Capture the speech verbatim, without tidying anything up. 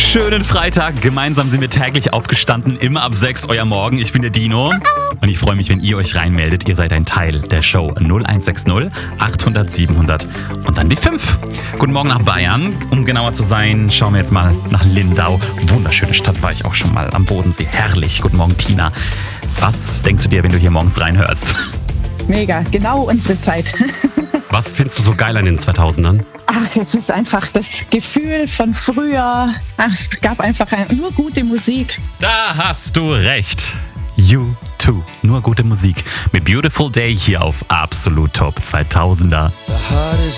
Schönen Freitag. Gemeinsam sind wir täglich aufgestanden, immer ab sechs, euer Morgen. Ich bin der Dino und ich freue mich, wenn ihr euch reinmeldet. Ihr seid ein Teil der Show null eins sechs null achthundert siebenhundert und dann die fünf. Guten Morgen nach Bayern. Um genauer zu sein, schauen wir jetzt mal nach Lindau. Wunderschöne Stadt, war ich auch schon mal am Bodensee. Herrlich. Guten Morgen, Tina. Was denkst du dir, wenn du hier morgens reinhörst? Mega, genau unsere Zeit. Was findest du so geil an den zweitausendern? Ach, jetzt ist einfach das Gefühl von früher. Ach, es gab einfach ein, nur gute Musik. Da hast du recht. U zwei, nur gute Musik. Mit Beautiful Day hier auf Absolut Top zweitausender. The heart is